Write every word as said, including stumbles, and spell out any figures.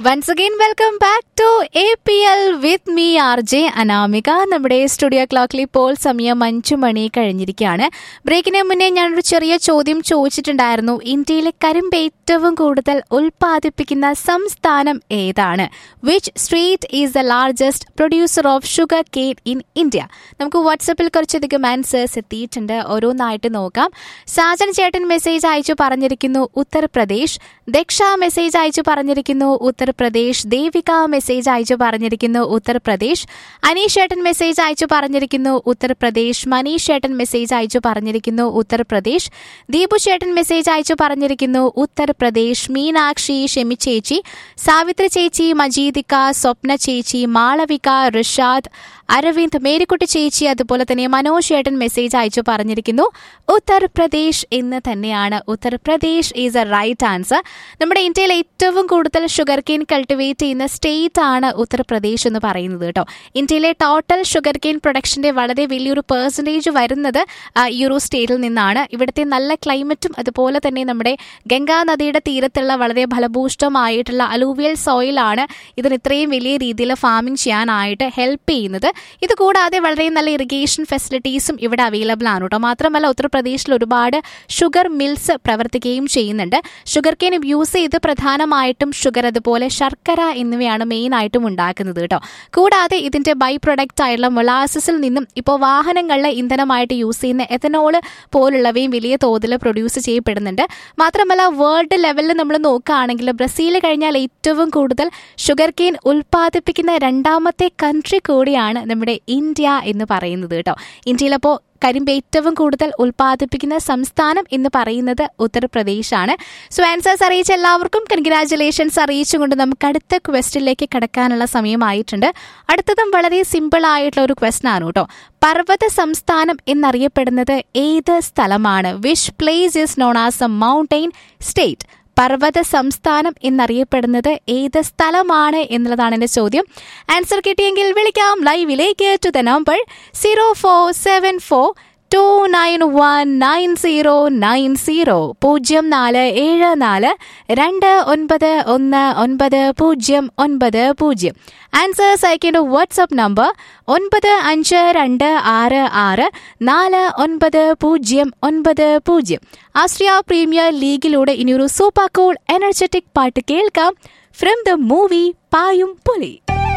Once again welcome back to A P L with me R J Anamika. നമ്മുടെ studio ക്ലോക്കിൽ ഇപ്പോൾ സമയം അഞ്ചു മണി കഴിഞ്ഞിരിക്കുകയാണ്. ബ്രേക്കിന് മുന്നേ ഞാനൊരു ചെറിയ ചോദ്യം ചോദിച്ചിട്ടുണ്ടായിരുന്നു. ഇന്ത്യയിലെ കരിമ്പ് ഏറ്റവും കൂടുതൽ ഉൽപ്പാദിപ്പിക്കുന്ന സംസ്ഥാനം ഏതാണ്? Which state is the largest producer of sugar cane in India? നമുക്ക് വാട്സപ്പിൽ കുറച്ചധികം ആൻസേഴ്സ് എത്തിയിട്ടുണ്ട്. ഓരോന്നായിട്ട് നോക്കാം. സാജൻ ചേട്ടൻ മെസ്സേജ് അയച്ചു പറഞ്ഞിരിക്കുന്നു ഉത്തർപ്രദേശ്. ദക്ഷ മെസ്സേജ് അയച്ചു പറഞ്ഞിരിക്കുന്നു ഉത്തർപ്രദേശ്. ദേവിക മെസ്സേജ് അയച്ചു പറഞ്ഞിരിക്കുന്നു ഉത്തർപ്രദേശ്. അനീഷ് ഏട്ടൻ മെസ്സേജ് അയച്ചു പറഞ്ഞിരിക്കുന്നു ഉത്തർപ്രദേശ്. മനീഷ് ഏട്ടൻ മെസ്സേജ് അയച്ചു പറഞ്ഞിരിക്കുന്നു ഉത്തർപ്രദേശ്. ദീപു ചേട്ടൻ മെസ്സേജ് അയച്ചു പറഞ്ഞിരിക്കുന്നു ഉത്തർപ്രദേശ്. മീനാക്ഷി, ഷെമി ചേച്ചി, സാവിത്രി ചേച്ചി, മജീദിക, സ്വപ്ന ചേച്ചി, മാളവിക, ഋഷാദ്, അരവിന്ദ്, മേരിക്കുട്ടി ചേച്ചി, അതുപോലെ തന്നെ മനോജ് ഏട്ടൻ മെസ്സേജ് അയച്ചു പറഞ്ഞിരിക്കുന്നു ഉത്തർപ്രദേശ് എന്ന് തന്നെയാണ്. Uttar Pradesh is A right answer. നമ്മുടെ ഇന്ത്യയിൽ ഏറ്റവും കൂടുതൽ ഷുഗർ കെയിൻ കൾട്ടിവേറ്റ് ചെയ്യുന്ന സ്റ്റേറ്റ് ആണ് ഉത്തർപ്രദേശ് എന്ന് പറയുന്നത് കേട്ടോ. ഇന്ത്യയിലെ ടോട്ടൽ ഷുഗർ കെയിൻ പ്രൊഡക്ഷന്റെ വളരെ വലിയൊരു പെർസെൻറ്റേജ് വരുന്നത് ഈ ഒരു സ്റ്റേറ്റിൽ നിന്നാണ്. ഇവിടുത്തെ നല്ല ക്ലൈമറ്റും അതുപോലെ തന്നെ നമ്മുടെ ഗംഗാ നദിയുടെ തീരത്തുള്ള വളരെ ഫലഭൂഷ്ടമായിട്ടുള്ള അലൂവിയൽ സോയിലാണ് ഇതിന് ഇത്രയും വലിയ രീതിയിൽ ഫാമിംഗ് ചെയ്യാനായിട്ട് ഹെൽപ്പ് ചെയ്യുന്നത്. ഇത് കൂടാതെ വളരെ നല്ല ഇറിഗേഷൻ ഫെസിലിറ്റീസും ഇവിടെ അവൈലബിൾ ആണ് കേട്ടോ. മാത്രമല്ല ഉത്തർപ്രദേശിൽ ഒരുപാട് ഷുഗർ മിൽസ് പ്രവർത്തിക്കുകയും ചെയ്യുന്നുണ്ട്. ഷുഗർ കെയിൻ യൂസ് ചെയ്ത് പ്രധാനമായിട്ടും ഷുഗർ അതുപോലെ ശർക്കര എന്നിവയാണ് മെയിൻ ആയിട്ടും ഉണ്ടാക്കുന്നത് കേട്ടോ. കൂടാതെ ഇതിന്റെ ബൈ പ്രൊഡക്റ്റ് ആയിട്ടുള്ള മൊളാസസിൽ നിന്നും ഇപ്പോൾ വാഹനങ്ങളിലെ ഇന്ധനമായിട്ട് യൂസ് ചെയ്യുന്ന എഥനോൾ പോലുള്ളവയും വലിയ തോതിൽ പ്രൊഡ്യൂസ് ചെയ്യപ്പെടുന്നുണ്ട്. മാത്രമല്ല വേൾഡ് ലെവലിൽ നമ്മൾ നോക്കുകയാണെങ്കിൽ ബ്രസീൽ കഴിഞ്ഞാൽ ഏറ്റവും കൂടുതൽ ഷുഗർ കെയിൻ ഉൽപ്പാദിപ്പിക്കുന്ന രണ്ടാമത്തെ കൺട്രി കൂടിയാണ് നമ്മുടെ ഇന്ത്യ എന്ന് പറയുന്നത് കേട്ടോ. ഇന്ത്യയിലപ്പോൾ കരിമ്പ് ഏറ്റവും കൂടുതൽ ഉൽപ്പാദിപ്പിക്കുന്ന സംസ്ഥാനം എന്ന് പറയുന്നത് ഉത്തർപ്രദേശാണ്. സോ ആൻസേഴ്സ് അറിയിച്ച എല്ലാവർക്കും കൺഗ്രാറ്റുലേഷൻസ് അറിയിച്ചുകൊണ്ട് നമുക്ക് അടുത്ത ക്വസ്റ്റിലേക്ക് കടക്കാനുള്ള സമയമായിട്ടുണ്ട്. അടുത്തതും വളരെ സിമ്പിൾ ആയിട്ടുള്ള ഒരു ക്വസ്റ്റൻ ആണ് കേട്ടോ. പർവ്വത സംസ്ഥാനം എന്നറിയപ്പെടുന്നത് ഏത് സ്ഥലമാണ്? Which place is known as A mountain state? പർവ്വത സംസ്ഥാനം എന്നറിയപ്പെടുന്നത് ഏത് സ്ഥലമാണ് എന്നുള്ളതാണ് എൻ്റെ ചോദ്യം. ആൻസർ കിട്ടിയെങ്കിൽ വിളിക്കാം ലൈവിലേക്ക് to the number zero four seven four to nine one nine zero nine zero പൂജ്യം നാല് ഏഴ് നാല് രണ്ട് ഒൻപത് ഒന്ന് ഒൻപത് പൂജ്യം ഒൻപത് പൂജ്യം. ആൻസേഴ്സ് അയക്കേണ്ട വാട്സ്ആപ്പ് നമ്പർ ഒൻപത് അഞ്ച് രണ്ട് ആറ് ആറ് നാല് ഒൻപത് പൂജ്യം ഒൻപത് പൂജ്യം. ആസ്ട്രിയ പ്രീമിയർ ലീഗിലൂടെ ഇനിയൊരു സൂപ്പർ കൂൾ എനർജറ്റിക് പാട്ട് കേൾക്കാം ഫ്രം ദ മൂവി പായും പുലി.